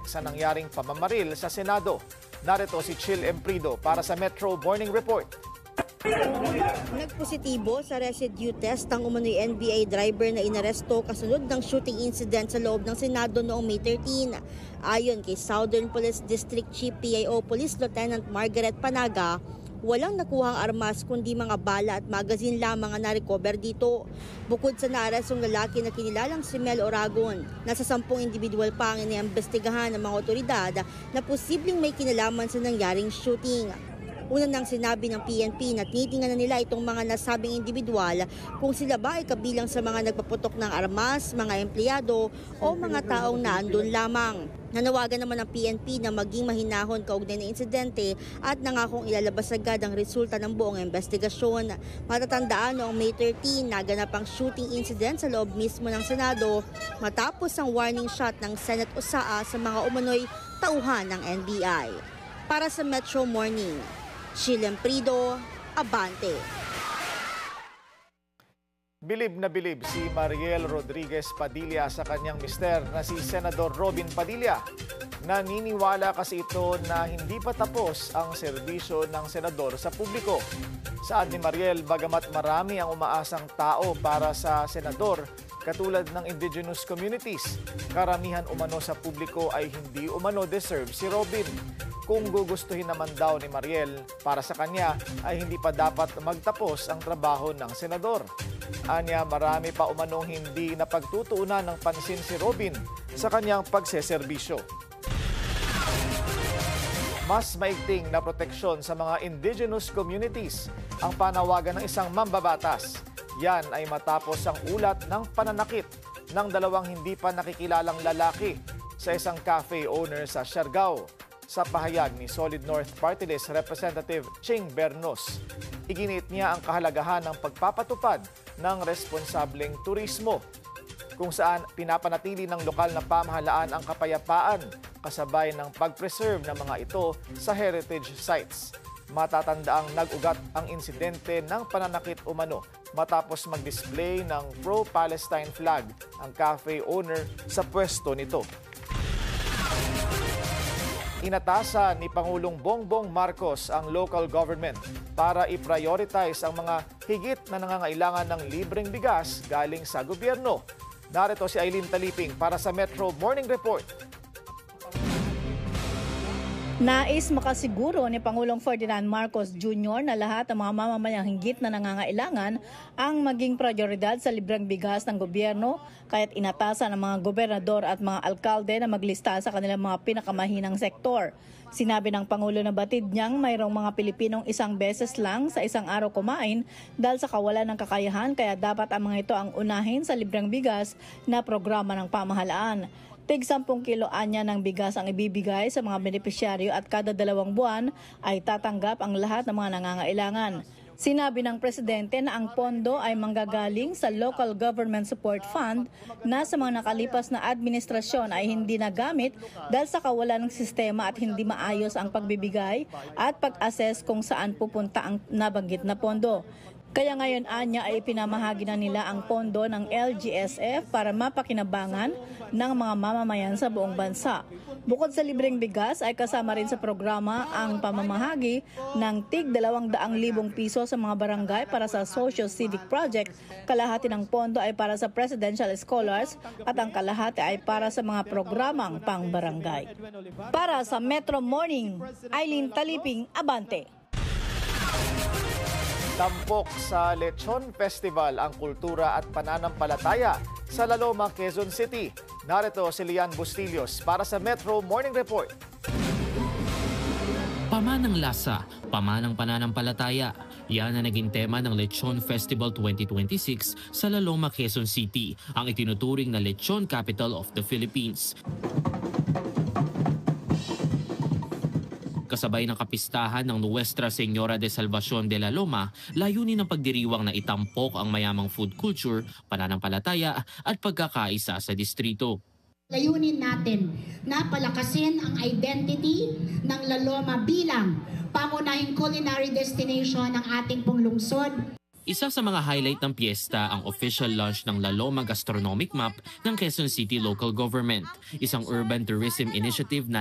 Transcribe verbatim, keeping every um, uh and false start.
sa nangyaring pamamaril sa Senado. Narito si Chill Emprido para sa Metro Morning Report. Nagpositibo sa residue test ang umano'y N B A driver na inaresto kasunod ng shooting incident sa loob ng Senado noong May thirteenth. Ayon kay Southern Police District Chief P I O Police Lieutenant Margaret Panaga, walang nakuhang armas kundi mga bala at magazine lamang ang na-recover dito. Bukod sa naarestong lalaki na kinilalang si Mel Oragon, nasa sampung individual pa ang iniimbestigahan ng mga otoridad na posibleng may kinalaman sa nangyaring shooting. Una nang sinabi ng P N P na tinitingnan na nila itong mga nasabing individual kung sila ba ay kabilang sa mga nagpaputok ng armas, mga empleyado o mga taong naandun lamang. Nanawagan naman ng P N P na maging mahinahon kaugnay ng insidente at nangakong ilalabas agad ang resulta ng buong investigasyon. Matatandaan noong May thirteenth, naganap ang shooting incident sa loob mismo ng Senado matapos ang warning shot ng Senate U S A A sa mga umano'y tauhan ng N B I. Para sa Metro Morning, Chilem Prido, Abante. Bilib na bilib si Mariel Rodriguez Padilla sa kanyang mister na si Senador Robin Padilla. Naniniwala kasi ito na hindi pa tapos ang serbisyo ng senador sa publiko. Saad ni Mariel, bagamat marami ang umaasang tao para sa senador, katulad ng indigenous communities, karamihan umano sa publiko ay hindi umano deserve si Robin. Kung gugustuhin naman daw ni Mariel, para sa kanya ay hindi pa dapat magtapos ang trabaho ng senador. Anya, marami pa umanong hindi napagtutuunan ng pansin si Robin sa kanyang pagseserbisyo. Mas maigting na proteksyon sa mga indigenous communities ang panawagan ng isang mambabatas. Yan ay matapos ang ulat ng pananakit ng dalawang hindi pa nakikilalang lalaki sa isang cafe owner sa Siargao. Sa pahayag ni Solid North Party List Representative Ching Bernos, iginit niya ang kahalagahan ng pagpapatupad ng responsableng turismo, kung saan pinapanatili ng lokal na pamahalaan ang kapayapaan kasabay ng pag-preserve ng mga ito sa heritage sites. Matatandaang nag-ugat ang insidente ng pananakit umano matapos mag-display ng pro-Palestine flag ang cafe owner sa pwesto nito. Inatasan ni Pangulong Bongbong Marcos ang local government para i-prioritize ang mga higit na nangangailangan ng libreng bigas galing sa gobyerno. Narito si Aileen Taliping para sa Metro Morning Report. Nais makasiguro ni Pangulong Ferdinand Marcos Junior na lahat ng mga mamamayang hinggit na nangangailangan ang maging prioridad sa libreng bigas ng gobyerno, kaya't inatasan ng mga gobernador at mga alkalde na maglista sa kanilang mga pinakamahinang sektor. Sinabi ng Pangulo na batid niyang mayroong mga Pilipinong isang beses lang sa isang araw kumain dahil sa kawalan ng kakayahan, kaya dapat ang mga ito ang unahin sa libreng bigas na programa ng pamahalaan. Tig sampung kilo anya ng bigas ang ibibigay sa mga benepisyaryo at kada dalawang buwan ay tatanggap ang lahat ng mga nangangailangan. Sinabi ng Presidente na ang pondo ay manggagaling sa Local Government Support Fund na sa mga nakalipas na administrasyon ay hindi nagamit dahil sa kawalan ng sistema at hindi maayos ang pagbibigay at pag-assess kung saan pupunta ang nabanggit na pondo. Kaya ngayon anya ay ipinamahagi na nila ang pondo ng L G S F para mapakinabangan ng mga mamamayan sa buong bansa. Bukod sa libreng bigas ay kasama rin sa programa ang pamamahagi ng tig dalawang daang libong piso sa mga barangay para sa Social Civic Project. Kalahati ng pondo ay para sa Presidential Scholars at ang kalahati ay para sa mga programang pang-barangay. Para sa Metro Morning, Aileen Taliping, Abante. Tampok sa Lechon Festival ang kultura at pananampalataya sa Laloma, Quezon City. Narito si Lian Bustillos para sa Metro Morning Report. Pamanang lasa, pamanang pananampalataya. Yan ang naging tema ng Lechon Festival twenty twenty-six sa Laloma, Quezon City, ang itinuturing na Lechon Capital of the Philippines. Kasabay ng kapistahan ng Nuestra Señora de Salvacion de la Loma, layunin ng pagdiriwang na itampok ang mayamang food culture, pananampalataya at pagkakaisa sa distrito. Layunin natin na palakasin ang identity ng La Loma bilang pangunahing culinary destination ng ating pong lungsod. Isa sa mga highlight ng piyesta ang official launch ng La Loma Gastronomic Map ng Quezon City Local Government, isang urban tourism initiative na